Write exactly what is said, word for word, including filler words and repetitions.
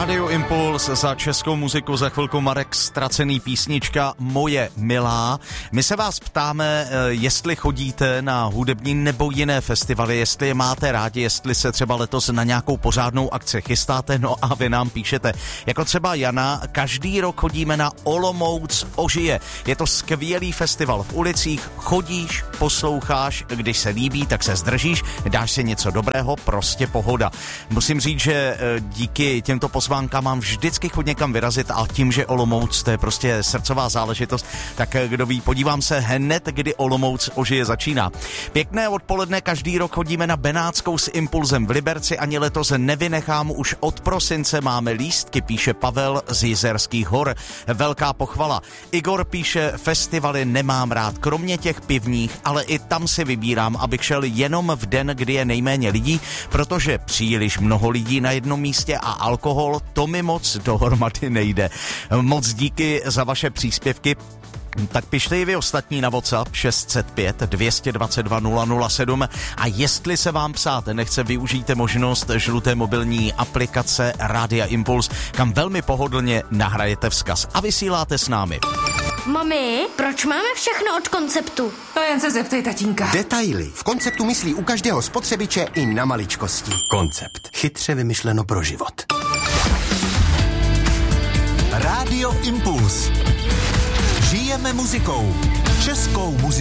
Rádio Impuls, za českou muziku za chvilku Marek Ztracený, písnička Moje milá. My se vás ptáme, jestli chodíte na hudební nebo jiné festivaly, jestli je máte rádi, jestli se třeba letos na nějakou pořádnou akci chystáte, no a vy nám píšete. Jako třeba Jana, každý rok chodíme na Olomouc ožije. Je to skvělý festival v ulicích, chodíš, posloucháš, když se líbí, tak se zdržíš, dáš si něco dobrého, prostě pohoda. Musím říct, že díky těmto pozvánkám mám vždycky chuť někam vyrazit a tím, že Olomouc to je prostě srdcová záležitost, tak kdo ví, podívám se hned, kdy Olomouc ožije začíná. Pěkné odpoledne, každý rok chodíme na Benátskou s Impulzem v Liberci, ani letos nevynechám, už od prosince máme lístky, píše Pavel z Jizerských hor. Velká pochvala. Igor píše, festivaly nemám rád, kromě těch pivních, ale i tam si vybírám, abych šel jenom v den, kdy je nejméně lidí, protože příliš mnoho lidí na jednom místě a alkohol, to mi moc dohromady nejde. Moc díky za vaše příspěvky. Tak pište i vy ostatní na WhatsApp šest set pět dvě dva dva nula nula sedm a jestli se vám psát nechce, využijte možnost žluté mobilní aplikace Rádia Impuls, kam velmi pohodlně nahrajete vzkaz a vysíláte s námi. Mami, proč máme všechno od Konceptu? To jen se zeptej tatínka. Detaily. V Konceptu myslí u každého spotřebiče i na maličkosti. Koncept. Chytře vymyšleno pro život. Rádio Impuls. Žijeme muzikou. Českou muzikou.